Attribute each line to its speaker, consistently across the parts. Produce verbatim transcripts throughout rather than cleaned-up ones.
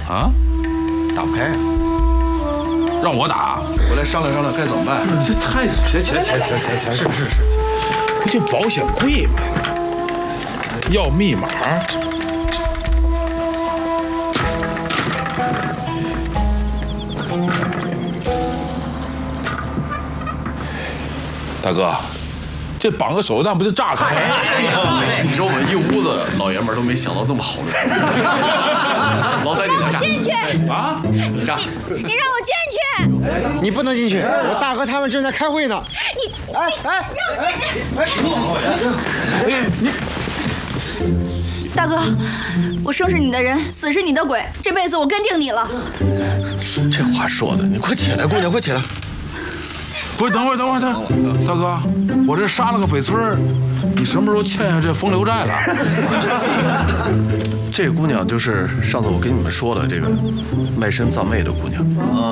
Speaker 1: 啊？
Speaker 2: 打不开。
Speaker 1: 让我打？
Speaker 2: 我来商量商量该怎么办。
Speaker 1: 这太……钱钱钱钱钱钱！是是是，不就保险柜吗？要密码。大哥，这绑个手榴弹不就炸开了？
Speaker 2: 你说我们一屋子老爷们儿都没想到这么好的事。老三，你来炸！
Speaker 3: 进去
Speaker 1: 啊！
Speaker 2: 你炸！
Speaker 3: 你让我进去！
Speaker 4: 你不能进去，我大哥他们正在开会呢。
Speaker 3: 你
Speaker 4: 哎哎，
Speaker 3: 让我进去！你大哥，我生是你的人，死是你的鬼，这辈子我跟定你了。
Speaker 2: 这话说的，你快起来，姑娘，快起来！
Speaker 1: 不是，等会儿，等会儿，大大哥，我这杀了个北村，你什么时候欠下这风流债了？
Speaker 2: 这个姑娘就是上次我跟你们说的这个卖身葬妹的姑娘。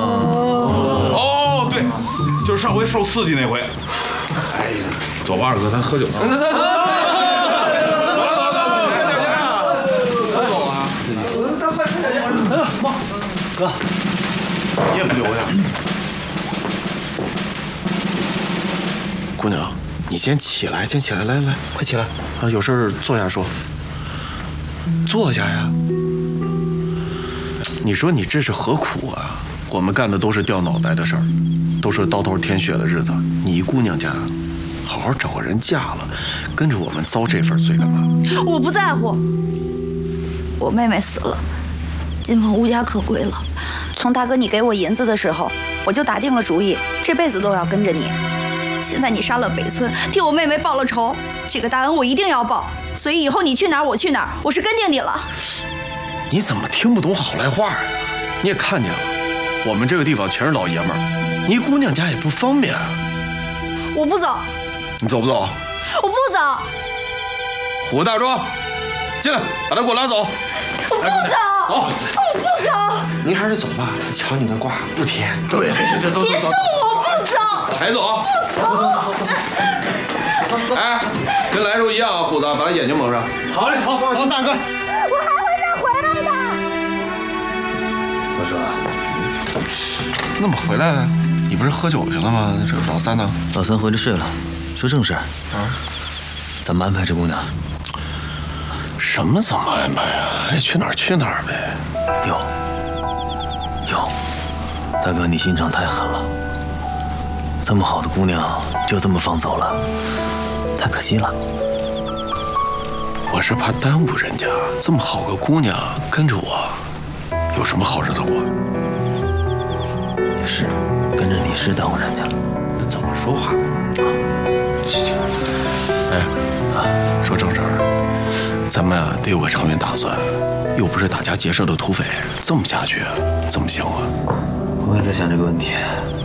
Speaker 1: 哦，对，就是上回受刺激那回。哎呀，走吧，二哥，咱喝酒呢。走走走，走走走，走走啊！
Speaker 2: 哥，你也不留呀？姑娘，你先起来，先起来，来来，快起来啊！有事坐下说。坐下呀。你说你这是何苦啊？我们干的都是掉脑袋的事儿，都是刀头舔血的日子。你一姑娘家，好好找个人嫁了，跟着我们遭这份罪干嘛？
Speaker 3: 我不在乎。我妹妹死了，金凤无家可归了。从大哥你给我银子的时候，我就打定了主意，这辈子都要跟着你。现在你杀了北村，替我妹妹报了仇，这个大恩我一定要报。所以以后你去哪儿我去哪儿，我是跟定你了。
Speaker 2: 你怎么听不懂好赖话呀？你也看见了，我们这个地方全是老爷们儿，你姑娘家也不方便啊。
Speaker 3: 我不走。
Speaker 2: 你走不走？
Speaker 3: 我不走。
Speaker 2: 虎大庄，进来，把他给我拉走。
Speaker 3: 我不走。
Speaker 2: 走。
Speaker 3: 我不走。
Speaker 4: 您还是走吧，瞧你那卦不甜。
Speaker 2: 对对对，走走走。
Speaker 3: 别动，我不走。
Speaker 2: 还走？
Speaker 3: 不走。
Speaker 2: 哎，跟来时候一样啊，虎子，把他眼睛蒙上。
Speaker 4: 好嘞，好，放心，大哥。
Speaker 3: 我还会再回来的。
Speaker 5: 我说，
Speaker 2: 那么回来了？你不是喝酒去了吗？这老三呢？
Speaker 5: 老三回来睡了，说正事儿。
Speaker 2: 啊？
Speaker 5: 怎么安排这姑娘？
Speaker 2: 什么怎么安排呀？爱去哪儿去哪儿呗。
Speaker 5: 有，有，大哥，你心肠太狠了。这么好的姑娘就这么放走了，太可惜了。
Speaker 2: 我是怕耽误人家，这么好个姑娘跟着我，有什么好日子过？
Speaker 5: 也是，跟着你是耽误人家了。
Speaker 2: 那怎么说话啊？哎，啊，说正事儿，咱们啊得有个长远打算，又不是打家劫舍的土匪，这么下去怎么行啊？
Speaker 5: 我也在想这个问题。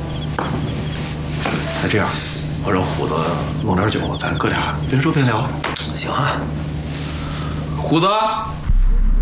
Speaker 2: 那这样，我让虎子弄点酒，咱哥俩边说边聊。
Speaker 5: 行啊。
Speaker 2: 虎子，